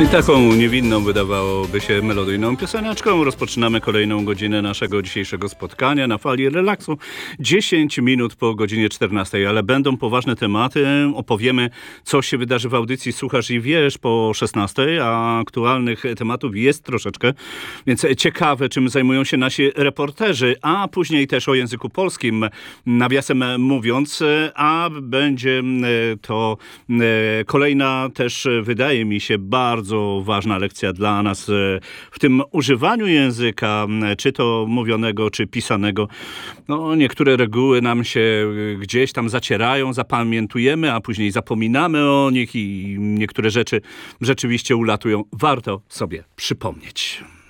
I taką niewinną, wydawałoby się, melodyjną pioseneczką rozpoczynamy kolejną godzinę naszego dzisiejszego spotkania na fali relaksu. 10 minut po godzinie 14, ale będą poważne tematy. Opowiemy, co się wydarzy w audycji Słuchasz i Wiesz po 16, a aktualnych tematów jest troszeczkę, więc ciekawe, czym zajmują się nasi reporterzy, a później też o języku polskim, nawiasem mówiąc, a będzie to kolejna też, wydaje mi się, bardzo ważna lekcja dla nas w tym używaniu języka, czy to mówionego, czy pisanego. No, niektóre reguły nam się gdzieś tam zacierają, zapamiętujemy, a później zapominamy o nich i niektóre rzeczy rzeczywiście ulatują. Warto sobie przypomnieć.